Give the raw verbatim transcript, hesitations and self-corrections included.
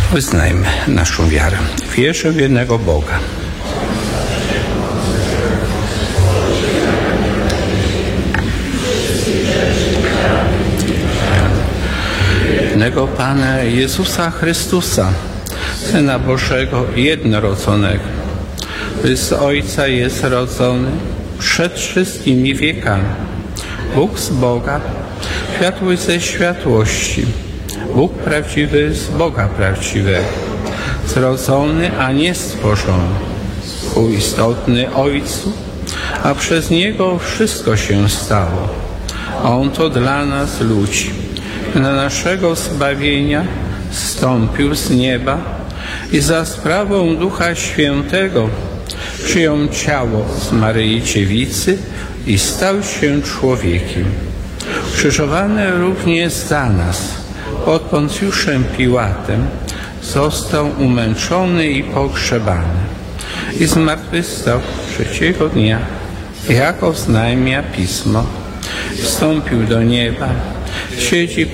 Wyznajmy naszą wiarę. Wierzę w jednego Boga, jednego Pana Jezusa Chrystusa, Syna Bożego jednorodzonego, który z Ojca jest rodzony przed wszystkimi wiekami. Bóg z Boga, światłość ze światłości, Bóg prawdziwy z Boga prawdziwego, zrodzony, a nie stworzony, współistotny Ojcu, a przez Niego wszystko się stało. On to dla nas ludzi, dla naszego zbawienia zstąpił z nieba i za sprawą Ducha Świętego przyjął ciało z Maryi Dziewicy i stał się człowiekiem. Ukrzyżowany również za nas pod Poncjuszem Piłatem został umęczony i pogrzebany i zmartwychwstał trzeciego dnia, jak oznajmia Pismo. Wstąpił do nieba, siedzi